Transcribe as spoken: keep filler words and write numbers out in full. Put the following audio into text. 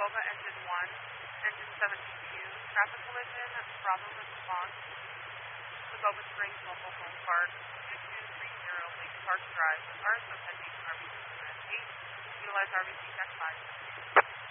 Boba Engine one, Engine seventy-two, traffic collision, Bravo response, the Boba Springs Mobile Home Park, two two three zero Lake Park Drive, R S O pending, R B C eight, utilize R B C check five.